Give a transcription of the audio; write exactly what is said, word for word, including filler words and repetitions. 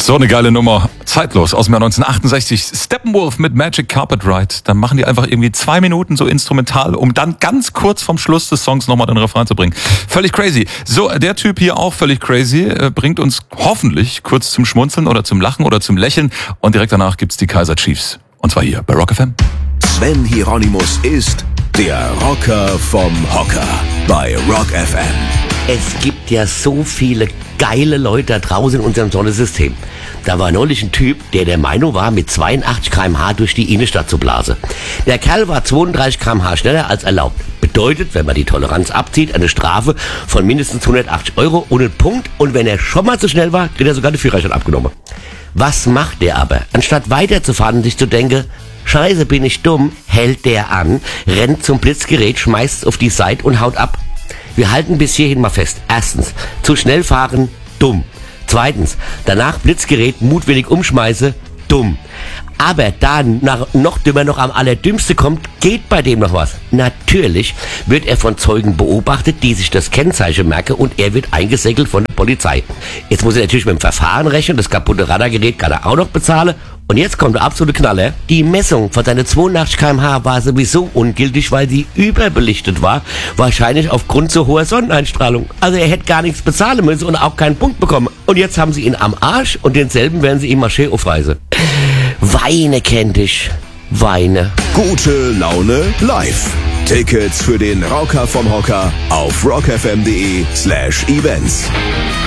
So eine geile Nummer. Zeitlos aus dem Jahr neunzehnhundertachtundsechzig. Steppenwolf mit Magic Carpet Ride. Dann machen die einfach irgendwie zwei Minuten so instrumental, um dann ganz kurz vom Schluss des Songs nochmal den Refrain zu bringen. Völlig crazy. So, der Typ hier auch völlig crazy. Äh, bringt uns hoffentlich kurz zum Schmunzeln oder zum Lachen oder zum Lächeln. Und direkt danach gibt's die Kaiser Chiefs. Und zwar hier bei Rock F M. Sven Hieronymus ist der Rocker vom Hocker bei Rock F M. Es gibt ja so viele geile Leute da draußen in unserem Sonnensystem. Da war neulich ein Typ, der der Meinung war, mit zweiundachtzig Kilometer pro Stunde durch die Innenstadt zu blasen. Der Kerl war zweiunddreißig Kilometer pro Stunde schneller als erlaubt. Bedeutet, wenn man die Toleranz abzieht, eine Strafe von mindestens hundertachtzig Euro ohne Punkt. Und wenn er schon mal zu schnell war, kriegt er sogar den Führerschein abgenommen. Was macht der aber? Anstatt weiterzufahren und sich zu denken, Scheiße, bin ich dumm, hält der an, rennt zum Blitzgerät, schmeißt es auf die Seite und haut ab. Wir halten bis hierhin mal fest. Erstens, zu schnell fahren, dumm. Zweitens, danach Blitzgerät mutwillig umschmeiße, dumm. Aber da nach, noch dümmer noch am allerdümmste kommt, geht bei dem noch was. Natürlich wird er von Zeugen beobachtet, die sich das Kennzeichen merken, und er wird eingesäckelt von der Polizei. Jetzt muss er natürlich mit dem Verfahren rechnen, das kaputte Radargerät kann er auch noch bezahlen. Und jetzt kommt der absolute Knaller. Die Messung von seinen zweiundachtzig Kilometer pro Stunde war sowieso ungültig, weil sie überbelichtet war. Wahrscheinlich aufgrund zu hoher Sonneneinstrahlung. Also er hätte gar nichts bezahlen müssen und auch keinen Punkt bekommen. Und jetzt haben sie ihn am Arsch und denselben werden sie ihm Marché aufreißen. Weine kennt dich. Weine. Gute Laune live. Tickets für den Rocker vom Hocker auf rockfm.de slash events.